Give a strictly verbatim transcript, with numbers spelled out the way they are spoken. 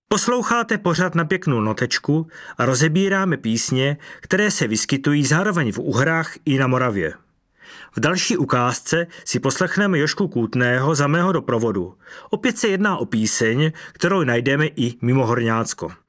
Posloucháte pořad Na pěknou notečku a rozebíráme písně, které se vyskytují zároveň v Uhrách i na Moravě. V další ukázce si poslechneme Jožku Kůtného Za mého doprovodu. Opět se jedná o píseň, kterou najdeme i mimo Horňácko.